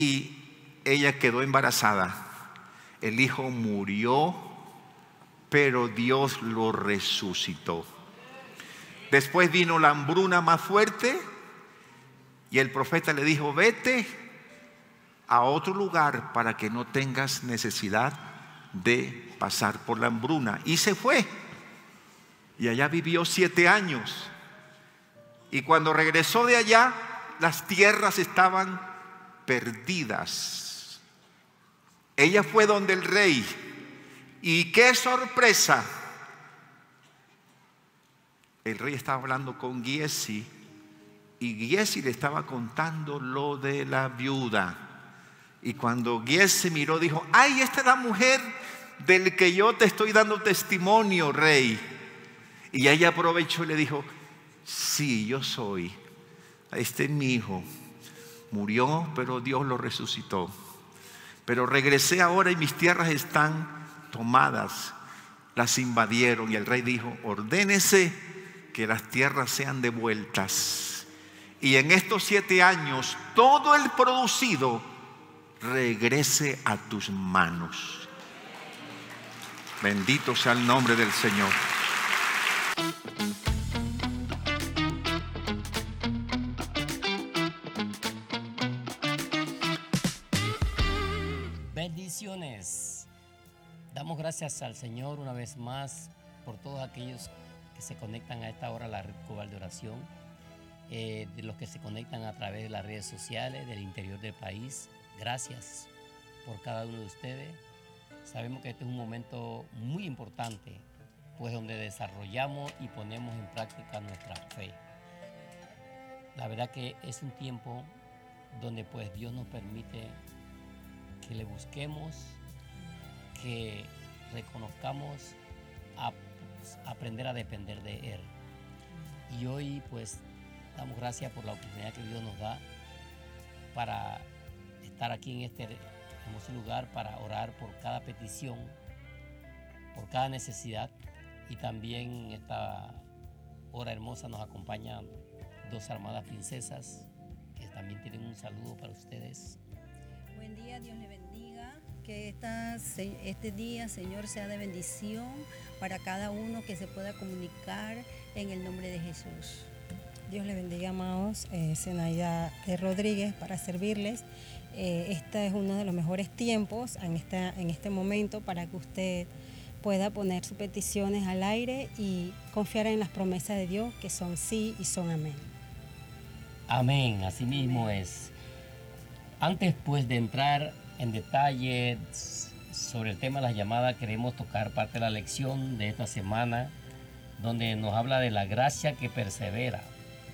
y ella quedó embarazada. El hijo murió, pero Dios lo resucitó. Después vino la hambruna más fuerte y el profeta le dijo: vete a otro lugar para que no tengas necesidad de pasar por la hambruna. Y se fue. Y allá vivió 7 años. Y cuando regresó de allá, las tierras estaban perdidas. Ella fue donde el rey. Y qué sorpresa. El rey estaba hablando con Giezi. Y Giezi le estaba contando lo de la viuda. Y cuando Giezi miró, dijo: ¡ay, esta es la mujer del que yo te estoy dando testimonio, rey! Y ella aprovechó y le dijo: sí, yo soy. Este es mi hijo. Murió, pero Dios lo resucitó. Pero regresé ahora y mis tierras están tomadas. Las invadieron. Y el rey dijo: ordénese que las tierras sean devueltas. Y en estos 7 años todo el producido regrese a tus manos. Bendito sea el nombre del Señor. Bendiciones. Damos gracias al Señor una vez más por todos aquellos que se conectan a esta hora a la red Cobal de oración, de los que se conectan a través de las redes sociales del interior del país. Gracias por cada uno de ustedes. Sabemos que este es un momento muy importante, pues donde desarrollamos y ponemos en práctica nuestra fe. La verdad que es un tiempo donde pues Dios nos permite que le busquemos, que reconozcamos, aprender a depender de Él. Y hoy pues damos gracias por la oportunidad que Dios nos da para estar aquí en este hermoso lugar, para orar por cada petición, por cada necesidad. Y también en esta hora hermosa nos acompañan 2 armadas princesas que también tienen un saludo para ustedes. Buen día, Dios le bendiga. Que este día, Señor, sea de bendición para cada uno, que se pueda comunicar en el nombre de Jesús. Dios le bendiga, amados. Zenaida de Rodríguez para servirles. Este es uno de los mejores tiempos en este momento para que usted pueda poner sus peticiones al aire y confiar en las promesas de Dios, que son sí y son amén. Amén, así mismo es. Antes pues de entrar en detalle sobre el tema de las llamadas, queremos tocar parte de la lección de esta semana, donde nos habla de la gracia que persevera.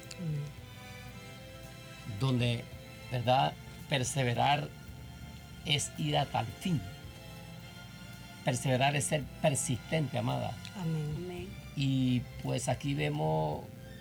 Donde, ¿verdad? Perseverar es ir hasta el fin. Perseverar es ser persistente, amada. Amén. Y pues aquí vemos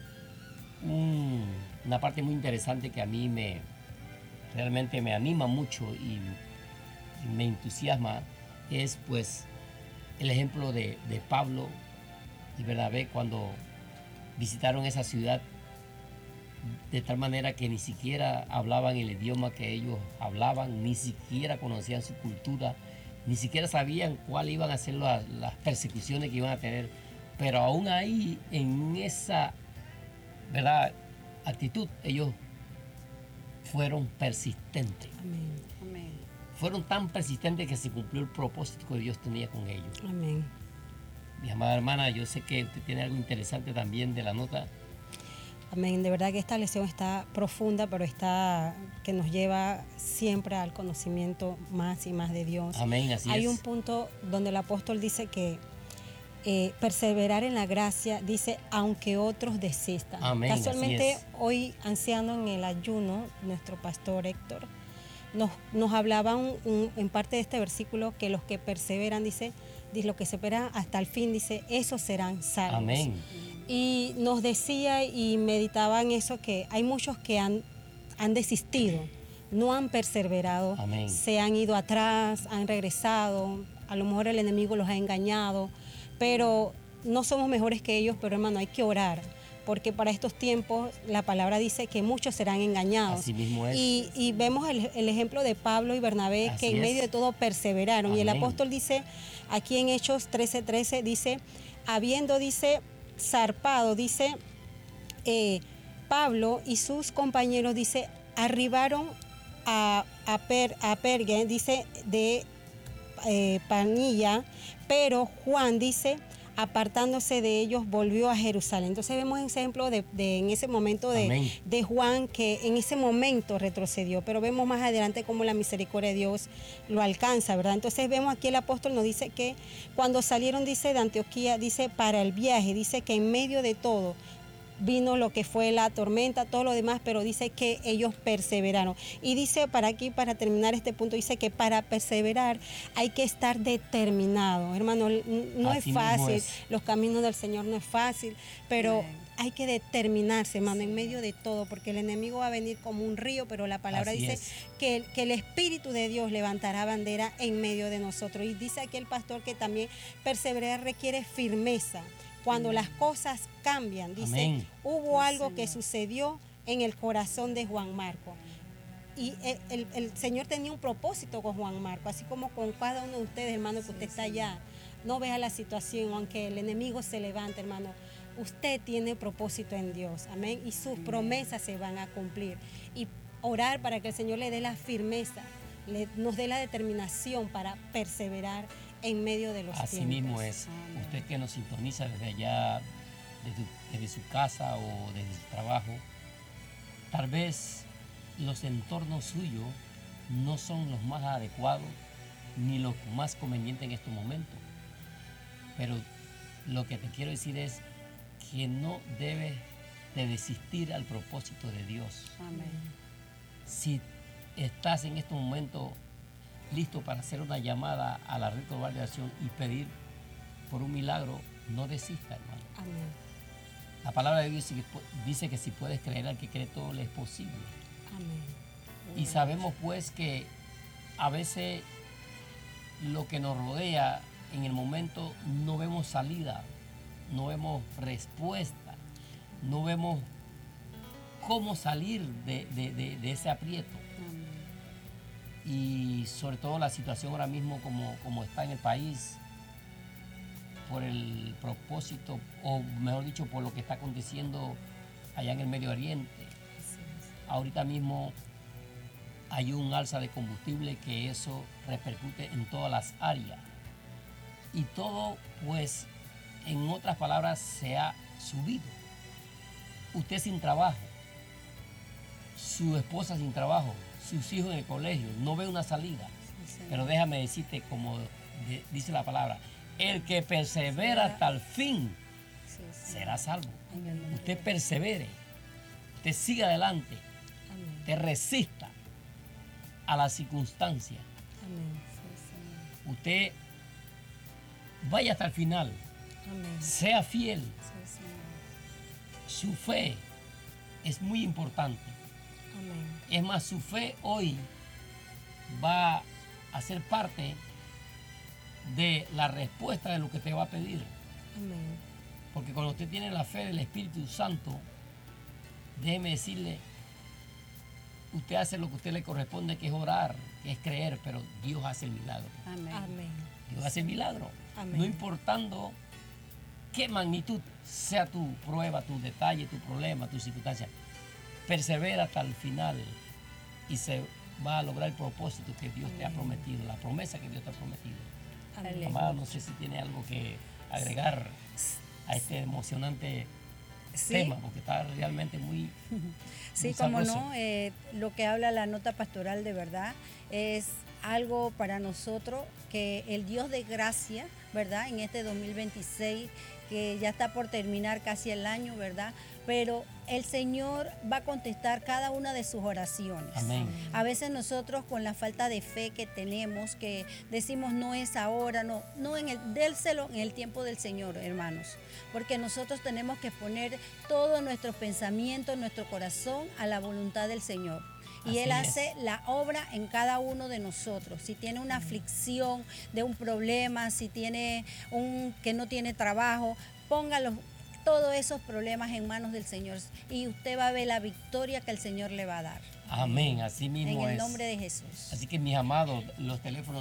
una parte muy interesante que a mí realmente me anima mucho y me entusiasma. Es pues el ejemplo de Pablo y Bernabé cuando visitaron esa ciudad, de tal manera que ni siquiera hablaban el idioma que ellos hablaban, ni siquiera conocían su cultura, ni siquiera sabían cuáles iban a ser las persecuciones que iban a tener, pero aún ahí en esa, ¿verdad?, actitud, ellos fueron persistentes. Amén. Amén. Fueron tan persistentes que se cumplió el propósito que Dios tenía con ellos. Amén. Mi amada hermana, yo sé que usted tiene algo interesante también de la nota. Amén. De verdad que esta lección está profunda, pero que nos lleva siempre al conocimiento más y más de Dios. Amén, así Hay es. un punto donde el apóstol dice que perseverar en la gracia, dice, aunque otros desistan. Amén, Casualmente, así es. hoy, anciano en el ayuno, nuestro pastor Héctor nos hablaba en parte de este versículo que los que perseveran, dice, los que se esperan hasta el fin, dice, esos serán salvos. Amén. Y nos decía y meditaba en eso, que hay muchos que han desistido, no han perseverado, Amén. se han ido atrás, han regresado, a lo mejor el enemigo los ha engañado, pero no somos mejores que ellos, pero hermano, hay que orar porque para estos tiempos la palabra dice que muchos serán engañados. Así mismo es. Y vemos el ejemplo de Pablo y Bernabé, Así que en es. medio de todo perseveraron. Amén. Y el apóstol dice, aquí en Hechos 13:13, dice, habiendo, dice, zarpado, dice, Pablo y sus compañeros, dice, arribaron a Pergue, dice, de Panilla, pero Juan, dice, apartándose de ellos, volvió a Jerusalén. Entonces vemos ese ejemplo en ese momento de Juan, que en ese momento retrocedió, pero vemos más adelante cómo la misericordia de Dios lo alcanza, ¿verdad? Entonces vemos aquí el apóstol nos dice que cuando salieron, dice, de Antioquía, dice, para el viaje, dice que en medio de todo vino lo que fue la tormenta, todo lo demás, pero dice que ellos perseveraron. Y dice para terminar este punto, dice que para perseverar hay que estar determinado, hermano, no Así es fácil, es. los caminos del Señor no es fácil, pero Amén. hay que determinarse, hermano, en medio de todo, porque el enemigo va a venir como un río, pero la palabra Así dice es. que el Espíritu de Dios levantará bandera en medio de nosotros. Y dice aquí el pastor que también perseverar requiere firmeza. Cuando las cosas cambian, dice, Amén. hubo Sí, algo que Señor. sucedió en el corazón de Juan Marco. Y el Señor tenía un propósito con Juan Marco, así como con cada uno de ustedes, hermano, que usted está allá. No vea la situación, aunque el enemigo se levante, hermano. Usted tiene propósito en Dios, amén, y sus promesas se van a cumplir. Y orar para que el Señor le dé la firmeza, nos dé la determinación para perseverar en medio de los Así tiempos. mismo es. Amén. Usted que nos sintoniza desde allá, desde su casa o desde su trabajo, tal vez los entornos suyos no son los más adecuados ni los más convenientes en estos momentos. Pero lo que te quiero decir es que no debes de desistir al propósito de Dios. Amén. Si estás en estos momentos listo para hacer una llamada a la red global de acción y pedir por un milagro, no desista, hermano. Amén. La palabra de Dios dice que si puedes creer al que cree, todo le es posible. Amén. Y sabemos pues que a veces lo que nos rodea en el momento no vemos salida, no vemos respuesta, no vemos cómo salir de ese aprieto. Amén. Y sobre todo la situación ahora mismo como está en el país, por el propósito, o mejor dicho, por lo que está aconteciendo allá en el Medio Oriente. Así es. Ahorita mismo hay un alza de combustible que eso repercute en todas las áreas. Y todo, pues, en otras palabras, se ha subido. Usted sin trabajo, su esposa sin trabajo, sus hijos en el colegio, no ve una salida. Sí, Señor. Pero déjame decirte, como dice la palabra, el que persevera hasta el fin Sí, sí. será salvo. En el nombre Usted de- persevere, usted siga adelante, Amén. te resista a la circunstancia. Amén. Sí, Señor. Usted vaya hasta el final, Amén. sea fiel. Sí, Señor. Su fe es muy importante. Amén. Es más, su fe hoy va a ser parte de la respuesta de lo que te va a pedir. Amén. Porque cuando usted tiene la fe del Espíritu Santo, déjeme decirle, usted hace lo que a usted le corresponde, que es orar, que es creer, pero Dios hace el milagro. Amén. Amén. Dios hace el milagro. Amén. No importando qué magnitud sea tu prueba, tu detalle, tu problema, tu circunstancia. Persevera hasta el final y se va a lograr el propósito que Dios te ha prometido, la promesa que Dios te ha prometido. Amén. Amada, no sé si tiene algo que agregar a este emocionante Sí. tema, porque está realmente muy, Sí, muy como sabroso. no, lo que habla la nota pastoral de verdad es algo para nosotros que el Dios de gracia, ¿verdad? En este 2026, que ya está por terminar casi el año, ¿verdad? Pero el Señor va a contestar cada una de sus oraciones. Amén. A veces nosotros con la falta de fe que tenemos, que decimos no es ahora, no délselo en el tiempo del Señor, hermanos. Porque nosotros tenemos que poner todo nuestro pensamiento, nuestro corazón a la voluntad del Señor. Y Así Él es. hace la obra en cada uno de nosotros. Si tiene una aflicción de un problema, si tiene que no tiene trabajo, póngalo todos esos problemas en manos del Señor y usted va a ver la victoria que el Señor le va a dar. Amén, así mismo En el es. nombre de Jesús. Así que mis amados, los teléfonos